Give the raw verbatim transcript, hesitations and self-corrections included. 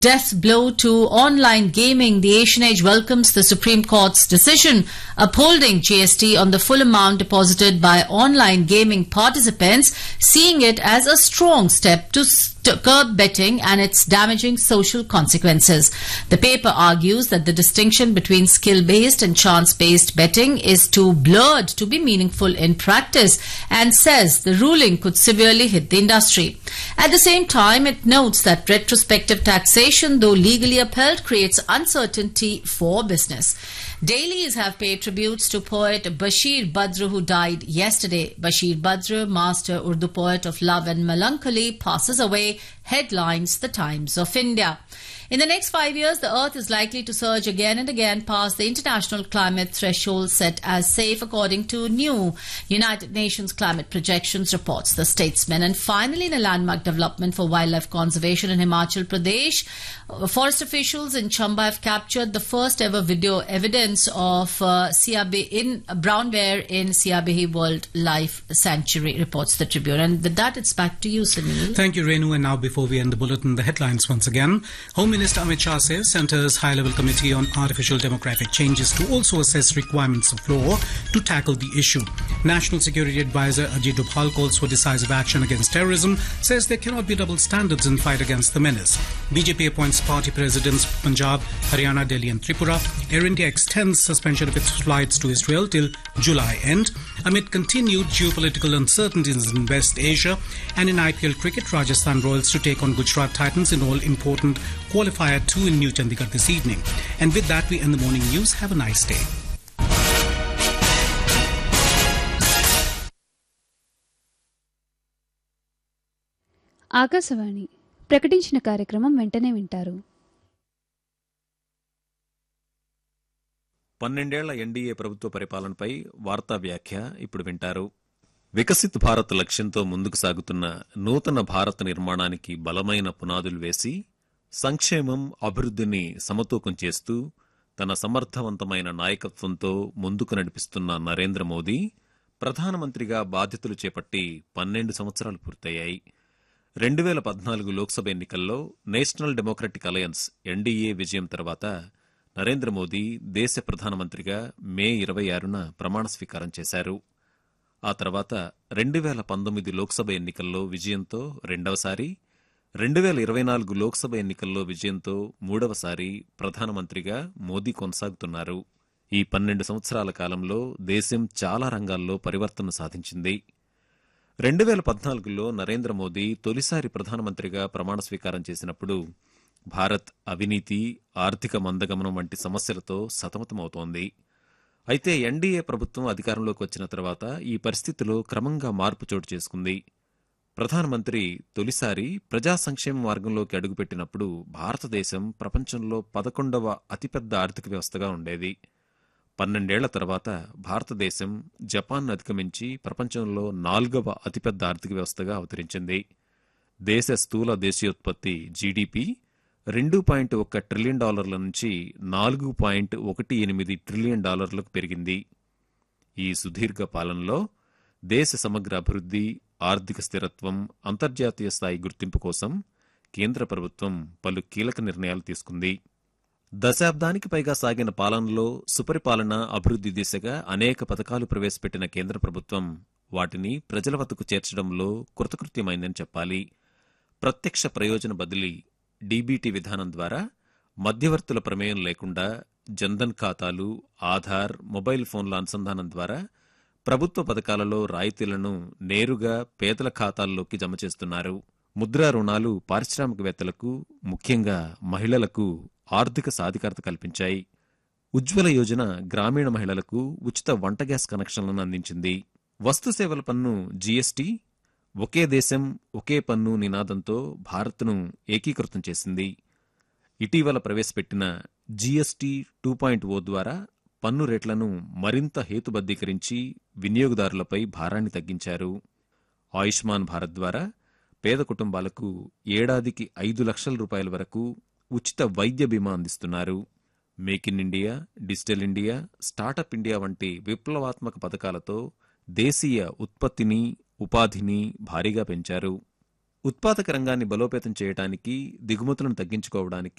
Death blow to online gaming. The Asian Age welcomes the Supreme Court's decision upholding G S T on the full amount deposited by online gaming participants, seeing it as a strong step to to curb betting and its damaging social consequences. The paper argues that the distinction between skill-based and chance-based betting is too blurred to be meaningful in practice and says the ruling could severely hit the industry. At the same time, it notes that retrospective taxation, though legally upheld, creates uncertainty for business. Dailies have paid tributes to poet Bashir Badr, who died yesterday. Bashir Badr, master Urdu poet of love and melancholy, passes away, headlines The Times of India. In the next five years, the Earth is likely to surge again and again past the international climate threshold set as safe, according to new United Nations climate projections, reports the Statesman. And finally, in a landmark development for wildlife conservation in Himachal Pradesh, forest officials in Chamba have captured the first ever video evidence of uh, Siabe in uh, brown bear in Siabehi Wildlife Sanctuary, reports the Tribune. And with that, it's back to you, Sunil. Thank you, Renu. And now, before we end the bulletin, the headlines once again. Home Minister Amit Shah says Centre's high-level committee on artificial demographic changes to also assess requirements of law to tackle the issue. National Security Advisor Ajit Dubhal calls for decisive action against terrorism, says there cannot be double standards in fight against the menace. B J P appoints party presidents for Punjab, Haryana, Delhi and Tripura. Air India extends suspension of its flights to Israel till July end. Amid continued geopolitical uncertainties in West Asia, and in I P L cricket, Rajasthan Royals to take on Gujarat Titans in all-important Qualifier two in New Chandigarh this evening. And with that, we end the morning news. Have a nice day. Akashvani ప్రకటించిన కార్యక్రమం వెంటనే వింటారు. పన్నెండేళ్ల NDA ప్రభుత్వ పరిపాలనపై వార్తా వ్యాఖ్య ఇప్పుడు వింటారు. వికసిత్ భారత్ లక్ష్యంతో ముందుకు సాగుతున్న నూతన భారత నిర్మాణానికి బలమైన పునాదులు వేసి సంక్షేమం, అభివృద్ధిని సమతూకం చేస్తూ తన సమర్థవంతమైన నాయకత్వంతో ముందుకు నడిపిస్తున్న నరేంద్ర మోదీ ప్రధానమంత్రిగా బాధ్యతలు చేపట్టి పన్నెండు సంవత్సరాలు పూర్తయ్యాయి. రెండు వేల పద్నాలుగు లోక్సభ ఎన్నికల్లో నేషనల్ డెమోక్రటిక్ అలయన్స్ ఎన్డీఏ విజయం తర్వాత నరేంద్ర మోదీ దేశ ప్రధానమంత్రిగా మే ఇరవై ఆరున ప్రమాణ స్వీకారం చేశారు. ఆ తర్వాత రెండు వేల పంతొమ్మిది లోక్సభ ఎన్నికల్లో విజయంతో రెండవసారి, రెండు వేల ఇరవై నాలుగు లోక్సభ ఎన్నికల్లో విజయంతో మూడవసారి ప్రధానమంత్రిగా మోదీ కొనసాగుతున్నారు. ఈ పన్నెండు సంవత్సరాల కాలంలో దేశం చాలా రంగాల్లో పరివర్తన సాధించింది. రెండు వేల పద్నాలుగులో నరేంద్ర మోదీ తొలిసారి ప్రధానమంత్రిగా ప్రమాణ స్వీకారం చేసినప్పుడు భారత్ అవినీతి, ఆర్థిక మందగమనం వంటి సమస్యలతో సతమతమవుతోంది. అయితే ఎన్డీఏ ప్రభుత్వం అధికారంలోకి వచ్చిన తర్వాత ఈ పరిస్థితిలో క్రమంగా మార్పు చోటు చేసుకుంది. ప్రధానమంత్రి తొలిసారి ప్రజా సంక్షేమ మార్గంలోకి అడుగుపెట్టినప్పుడు భారతదేశం ప్రపంచంలో పదకొండవ అతిపెద్ద ఆర్థిక వ్యవస్థగా ఉండేది. పన్నెండేళ్ల తర్వాత భారతదేశం జపాన్ను అధిగమించి ప్రపంచంలో నాలుగవ అతిపెద్ద ఆర్థిక వ్యవస్థగా అవతరించింది. దేశ స్థూల దేశీయోత్పత్తి జీడీపీ రెండు పాయింట్ ఒక్క ట్రిలియన్ డాలర్ల నుంచి నాలుగు పాయింట్ ఒకటి ఎనిమిది ట్రిలియన్ డాలర్లకు పెరిగింది. ఈ సుదీర్ఘ పాలనలో దేశ సమగ్ర అభివృద్ధి, ఆర్థిక స్థిరత్వం, అంతర్జాతీయ స్థాయి గుర్తింపు కోసం కేంద్ర ప్రభుత్వం పలు కీలక నిర్ణయాలు తీసుకుంది. దశాబ్దానికి పైగా సాగిన పాలనలో సుపరిపాలన, అభివృద్ధి దిశగా అనేక పథకాలు ప్రవేశపెట్టిన కేంద్ర ప్రభుత్వం వాటిని ప్రజల వద్దకు చేర్చడంలో కృతకృత్యమైందని చెప్పాలి. ప్రత్యక్ష ప్రయోజన బదిలీ డీబీటీ విధానం ద్వారా మధ్యవర్తుల ప్రమేయం లేకుండా జన్ధన్ ఖాతాలు, ఆధార్, మొబైల్ ఫోన్ల అనుసంధానం ద్వారా ప్రభుత్వ పథకాలలో రాయితీలను నేరుగా పేదల ఖాతాల్లోకి జమ చేస్తున్నారు. ముద్రా రుణాలు పారిశ్రామికవేత్తలకు, ముఖ్యంగా మహిళలకు ఆర్థిక సాధికారత కల్పించాయి. ఉజ్వల యోజన గ్రామీణ మహిళలకు ఉచిత వంట గ్యాస్ కనెక్షన్లను అందించింది. వస్తుసేవల పన్ను జీఎస్టీ ఒకే దేశం ఒకే పన్ను నినాదంతో భారత్ను ఏకీకృతం చేసింది. ఇటీవల ప్రవేశపెట్టిన జీఎస్టీ టూ పాయింట్ ఓ ద్వారా పన్ను రేట్లను మరింత హేతుబద్ధీకరించి వినియోగదారులపై భారాన్ని తగ్గించారు. ఆయుష్మాన్ భారత్ ద్వారా పేద కుటుంబాలకు ఏడాదికి ఐదు లక్షల రూపాయల వరకు ఉచిత వైద్య బీమా అందిస్తున్నారు. Make in India, digital India, startup India వంటి విప్లవాత్మక పథకాలతో దేశీయ ఉత్పత్తిని, ఉపాధిని భారీగా పెంచారు. ఉత్పాదక రంగాన్ని బలోపేతం చేయడానికి, దిగుమతులను తగ్గించుకోవడానికి